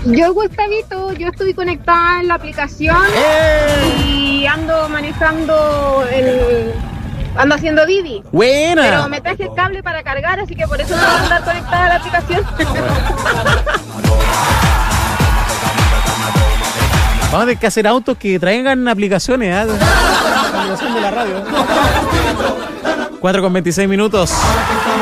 Yo, Gustavito, yo estoy conectada en la aplicación y ando manejando ando haciendo Didi. Buena. Pero me traje el cable para cargar, así que por eso no voy a andar conectada a la aplicación. Vamos a tener que hacer autos que traigan aplicaciones, ¿eh? La aplicación de la radio. 4:26 minutos.